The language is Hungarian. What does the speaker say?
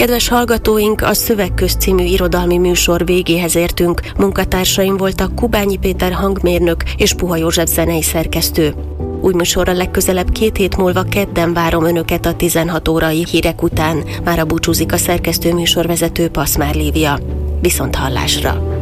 Kedves hallgatóink, a Szövegköz című irodalmi műsor végéhez értünk. Munkatársaim voltak Kubányi Péter hangmérnök és Puha József zenei szerkesztő. Új műsorra legközelebb 2 hét múlva kedden várom Önöket a 16 órai hírek után. Mára búcsúzik a szerkesztő műsorvezető Paszmár Lívia. Viszonthallásra!